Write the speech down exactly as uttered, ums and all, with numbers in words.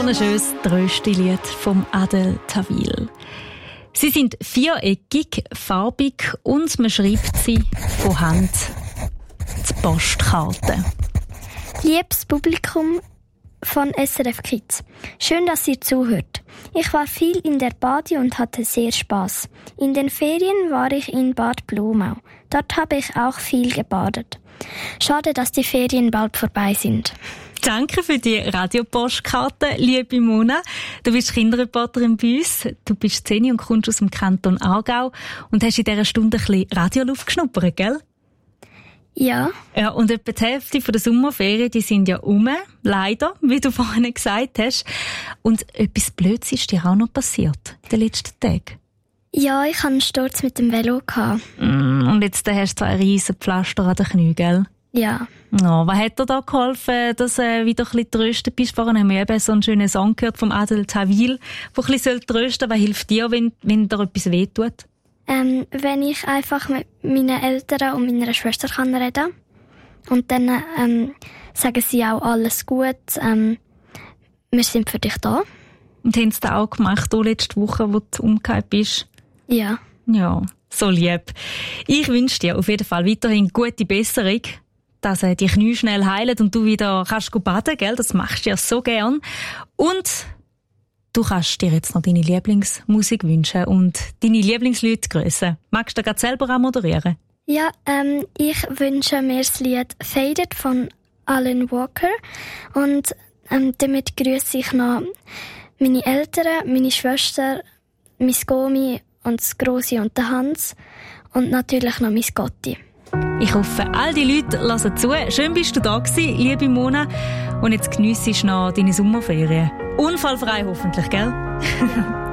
ein schönes Tröstelied vom Adel Tawil. Sie sind viereckig, farbig und man schreibt sie von Hand. Die Postkarte. Liebes Publikum von S R F Kids, schön, dass ihr zuhört. Ich war viel in der Badi und hatte sehr Spaß. In den Ferien war ich in Bad Blumau. Dort habe ich auch viel gebadet. Schade, dass die Ferien bald vorbei sind. Danke für die Radiopostkarte, liebe Mona. Du bist Kinderreporterin bei uns. Du bist zehn und kommst aus dem Kanton Aargau und hast in dieser Stunde ein bisschen Radioluft geschnuppert, gell? Ja. Ja, und etwa die Hälfte der Sommerferien, die sind ja um, leider, wie du vorhin gesagt hast. Und etwas Blödes ist dir auch noch passiert in den letzten Tagen. Ja, ich hatte einen Sturz mit dem Velo. Mm, und jetzt hast du ein riesen Pflaster an den Knien, gell? Ja. Oh, was hat dir da geholfen, dass du äh, wieder ein bisschen trösten bist? Vorhin haben wir eben so einen schönen Song gehört vom Adel Tawil, der ein bisschen trösten soll. Was hilft dir, wenn, wenn dir etwas wehtut? Ähm, wenn ich einfach mit meinen Eltern und meiner Schwester kann reden und dann ähm, sagen sie auch alles gut, ähm, wir sind für dich da. Und haben sie das auch gemacht, auch letzte Woche, wo du umgekehrt bist? Ja. Ja, so lieb. Ich wünsche dir auf jeden Fall weiterhin gute Besserung, dass äh, die Knie schnell heilen und du wieder kannst baden, gell? Das machst du ja so gern. Und du kannst dir jetzt noch deine Lieblingsmusik wünschen und deine Lieblingsleute grüßen. Magst du gerade selber auch moderieren? Ja, ähm, ich wünsche mir das Lied Faded von Alan Walker und ähm, damit grüße ich noch meine Eltern, meine Schwester, mein Gomi und das Grossi und der Hans und natürlich noch mein Gotti. Ich hoffe, all die Leute hören zu. Schön bist du da gewesen, liebe Mona. Und jetzt geniessest du noch deine Sommerferien. Unfallfrei hoffentlich, gell?